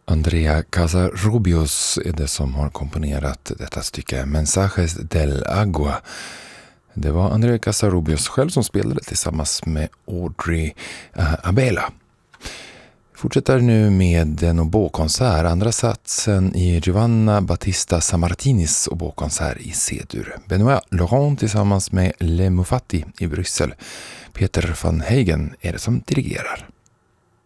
Andrea Casarubios är det som har komponerat detta stycke Mensajes del Agua. Det var Andrea Casarubios själv som spelade tillsammans med Audrey Abela. Fortsätter nu med en oboekonsert, andra satsen i Giovanna Battista Sammartinis oboekonsert i C-dur. Benoît Laurent tillsammans med Le Mufatti i Bryssel. Peter van Hagen är det som dirigerar.